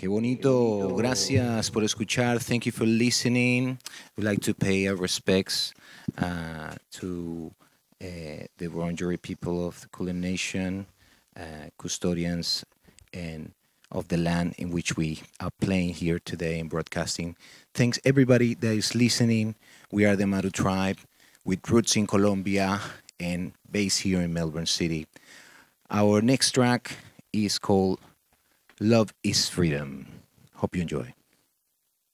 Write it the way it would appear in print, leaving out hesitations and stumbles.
Qué bonito. Gracias por escuchar. Thank you for listening. We'd like to pay our respects to the Wurundjeri people of the Kulin Nation, custodians and of the land in which we are playing here today and broadcasting. Thanks everybody that is listening. We are the Maru tribe with roots in Colombia and based here in Melbourne City. Our next track is called Love is Freedom. Hope you enjoy.